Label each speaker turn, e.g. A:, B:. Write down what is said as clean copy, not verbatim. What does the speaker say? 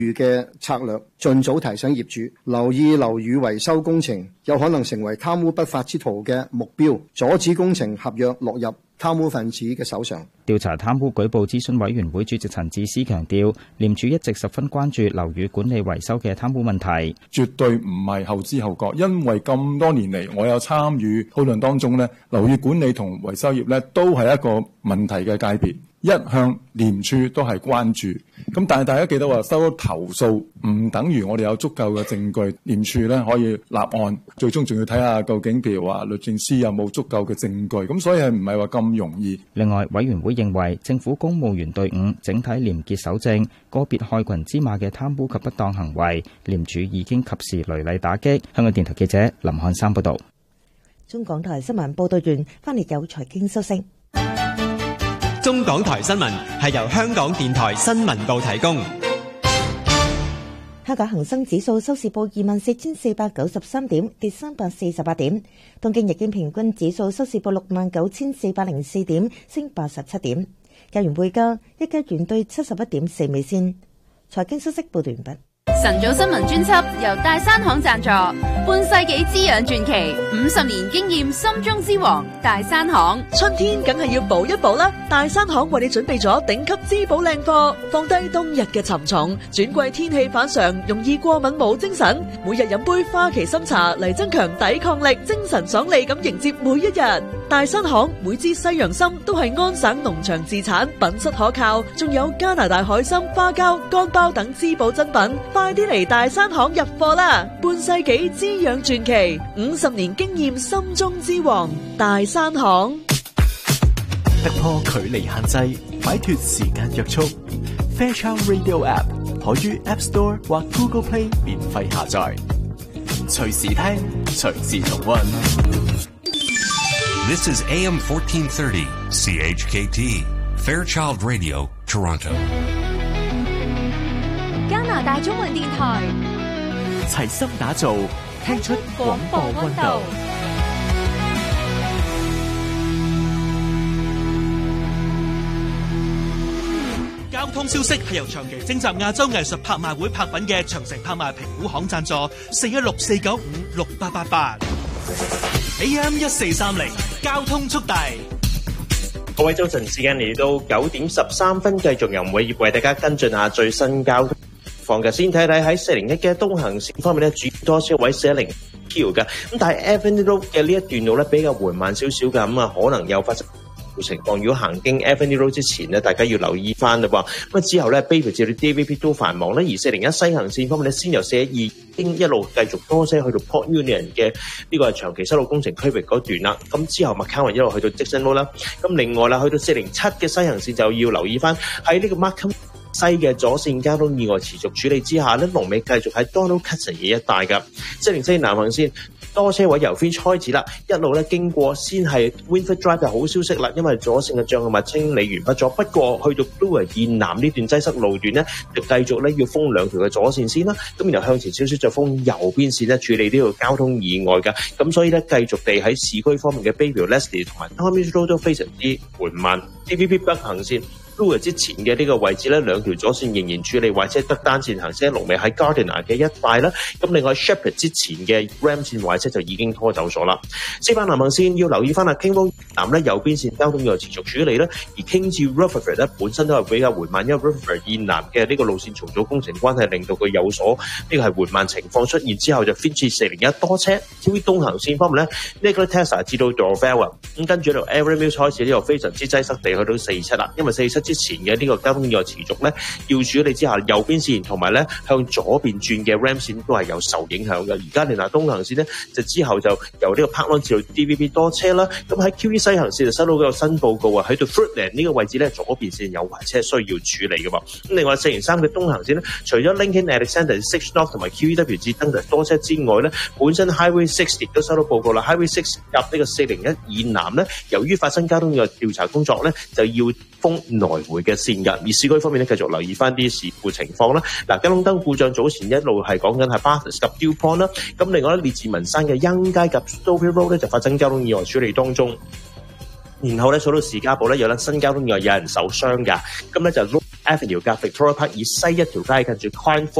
A: 雨嘅策略，盡早提醒業主留意樓宇維修工程有可能成為貪污不法之徒嘅目標，阻止工程合約落入貪污分子嘅手上。
B: 調查貪污舉報諮詢委員會主席陳智思強調，廉署一直十分關注樓宇管理維修嘅貪污問題，
C: 絕對唔係後知後覺，因為咁多年嚟，我有參與討論當中呢，樓宇管理同維修業呢都係一個問題嘅界別。一向廉署都係關注，咁但係大家記得話，收到投訴唔等於我哋有足夠嘅證據，廉署咧可以立案，最終仲要睇下究竟譬如話律政司有冇足夠嘅證據，咁所以係唔係話咁容易。
B: 另外，委員會認為政府公務員隊伍整體廉潔守正，個別害群之馬嘅貪污及不當行為，廉署已經及時雷厲打擊。香港電台記者林漢山報導。
D: 中港台新聞報導完，翻嚟有財經收息。
E: 中港台新聞係由香港電台新聞部提供。
D: 香港恒生指數收市報24,493點，跌348點。東京日經平均指數收市報69,404點，升87點。日元匯價，1加元兌71.4美仙。財經消息報道完畢。
F: 晨早新聞專輯由大山行贊助，半世紀滋養傳奇，50年經驗，心中之王大山行。
G: 春天梗係要補一補啦，大山行為你準備咗頂級滋補靚貨，放低冬日嘅沉重，轉季天氣反常，容易過敏冇精神，每日飲杯花旗參茶嚟增強抵抗力，精神爽利咁迎接每一日。大山行每支西洋參都係安省農場自產，品質可靠，仲有加拿大海參、花膠、乾包等滋補珍品。快啲嚟大山行入貨啦！半世紀滋養傳奇，50年經驗，心中之王大山行。
H: 突破距離限制，擺脫時間約束。Fairchild Radio App 可於 App Store 或 Google Play 免費下載，隨時聽，隨時重溫。
I: This is AM 1430 CHKT Fairchild Radio Toronto。
F: 加拿大中文電台
H: 齊心打造，聽出廣播溫度。
J: 交通消息係由長期徵集亞洲藝術拍賣會拍品嘅長城拍賣評估行贊助，416-495-6888 AM 1430交通速遞。
K: 各位早晨，時間嚟到9點13分，繼續由每頁為大家跟進下最新交通況嘅。先睇睇喺401嘅東行線方面咧，主要多車位410 Q 嘅，咁但係 Avenue Road 嘅呢一段路咧比較緩慢少少嘅，咁啊可能有發生情況。如果行經 Avenue Road 之前咧，大家要留意翻啦噃。咁啊之後咧 Bayview 至到 DVP 都繁忙咧，而401西行線方面咧，先由412經一路繼續多車去到 Port Union 嘅呢個係長期修路工程區域嗰段啦。咁之後 McCowan 一路去到 Dixon Road 啦。咁另外啦，去到407嘅西行線就要留意翻喺呢個 Markham西嘅左線交通意外持續處理之下咧，龍尾繼續喺 Donald Cutson 嘅一帶㗎。404南行線多車位由 Finch 開始啦，一路咧經過先係 Winford Drive 嘅好消息啦，因為左線嘅障礙物清理完畢咗。不過去到 Bloor 燕南呢段擠塞路段咧，就繼續咧要封2條嘅左線先啦。咁然後向前少少就封右邊線咧處理呢個交通意外㗎。咁所以咧繼續地喺市區方面嘅 Bayview Leslie 同埋 Tommy's Road 都非常之緩慢。TVP 北行線之前嘅呢個位置咧，2條左線仍然處理壞車，得單線行車，龍尾喺 Gardiner 嘅一帶啦。咁另外 Shepherd 之前嘅 Ram 線壞車就已經拖走咗啦。4班南行線要留意翻啦 King Road 南咧右邊線交通又持續處理啦，而 King 至 Rutherford 咧本身都係比較緩慢，因為 Rutherford 以南嘅呢個路線重組工程關係，令到佢有所呢個係緩慢情況出現。之後就 Finch 401多車。TV 東行線方面咧，呢個 Tessa 至到 Dorval 咁跟住到 Avery Mills 開始呢度非常之擠塞地去到47啦，因為47之前嘅呢個交通意外持續咧，要處理之下，右邊線同埋咧向左邊轉嘅 Ram 線都係有受影響嘅。而家連拿東行線咧，就之後就由呢個 Park Lawn 至到 DVP 多車啦。咁喺 QE 西行線就收到個新報告啊，喺到 Fruitland 呢個位置咧，左邊線有壞車需要處理嘅喎。咁另外403嘅東行線咧，除咗 Lincoln Alexander Six North 同埋 QEW 至 Dundas 多車之外咧，本身 Highway 6亦都收到報告啦。Highway 6入呢個401以南咧，由於發生交通意外調查工作咧，就要封來回嘅線㗎。而市區方面咧，繼續留意翻啲事故情況啦。嗱，交通燈故障早前一路係講緊係 Bathurst 及 Dupont 啦。咁另外咧，列治文山嘅欣街及 Stouffville Road 咧就發生交通意外處理當中。然後咧，數到士嘉堡咧有粒新交通意外有人受傷㗎。咁咧就 Avenue 隔 Victoria Park 以西一條街，近住 Crime